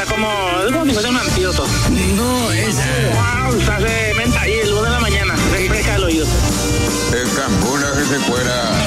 está es como si fuese un antídoto. No, es... Wow, se hace menta y el 1 de la mañana, refresca el oído. El cambuna que se fuera